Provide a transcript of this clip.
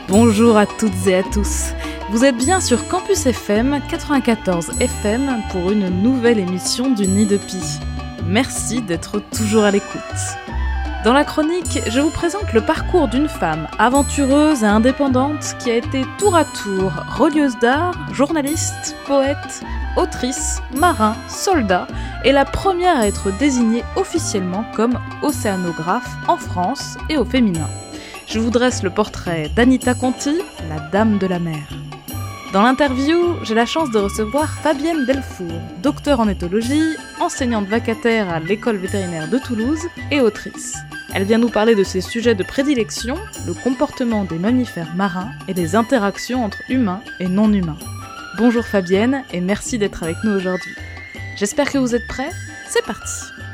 Bonjour à toutes et à tous. Vous êtes bien sur Campus FM 94 FM pour une nouvelle émission du Nid de Pie. Merci d'être toujours à l'écoute. Dans la chronique, je vous présente le parcours d'une femme aventureuse et indépendante qui a été tour à tour relieuse d'art, journaliste, poète, autrice, marin, soldat et la première à être désignée officiellement comme océanographe en France et au féminin. Je vous dresse le portrait d'Anita Conti, la dame de la mer. Dans l'interview, j'ai la chance de recevoir Fabienne Delfour, docteure en éthologie, enseignante vacataire à l'école vétérinaire de Toulouse et autrice. Elle vient nous parler de ses sujets de prédilection, le comportement des mammifères marins et les interactions entre humains et non-humains. Bonjour Fabienne et merci d'être avec nous aujourd'hui. J'espère que vous êtes prêts. C'est parti!